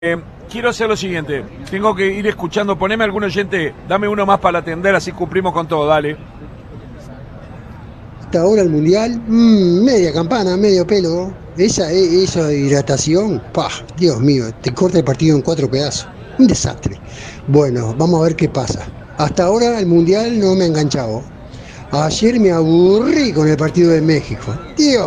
Quiero hacer lo siguiente, tengo que ir escuchando, poneme algún oyente, dame uno más para atender, así cumplimos con todo, dale. Hasta ahora el mundial, media campana, medio pelo. Esa hidratación, Dios mío, te corta el partido en cuatro pedazos. Un desastre. Bueno, vamos a ver qué pasa. Hasta ahora el mundial no me ha enganchado. Ayer me aburrí con el partido de México. Dios.